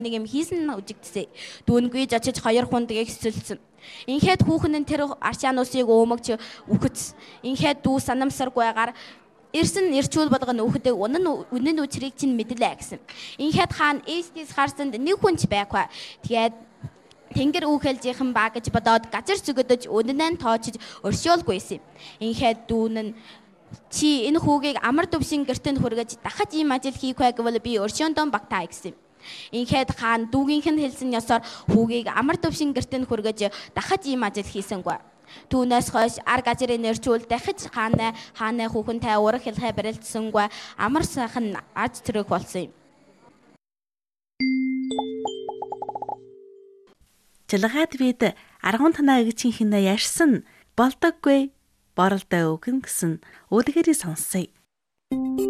нэг юм хийсэн үжигдсэн. Дүүнгүй жачиж 2 хундаг ихсэлсэн. Инхэд хүүхэн нь тэр арчаануусыг өөмөгч үхэц. Инхэд дүү санамсаргүйгээр ирсэн ирчүүл болгоно үхэдэг үнэн учрыг чинь мэдлээ гэсэн. Инхэд хаан ээстис харсанд нэг хүнч байхгүй. Тэгээд тэнгэр үүхэлжийнхэн баг гэж бодоод газар зүгэдэж үнэнээ тоочж өршөөлгүйсэн. Инхэд дүүн нь чи энэ хүүгийг амар төвшин гэртэнд хүргэж дахиж ийм ажил хийх вэ гэвэл би өршөөндөө багтаа гэсэн. Инхэд хаан дүүгийнх нь хэлсэн ёсоор хүүгийг амар төвшин гэртэнд хүргэж дахиж ийм ажил хийсэнгүй. Түүнээс хойш ар газрын нэрчүүл дахиж хааны хүүхэнтэй ураг хэлхэ барилдсангүй амар сайхан аж төрөг болсон юм. Чилгаад бид 10 танаа эгчийн хинэ ярьсан болдоггүй боролдоо өгөн гэсэн үлгэрийг сонсъё.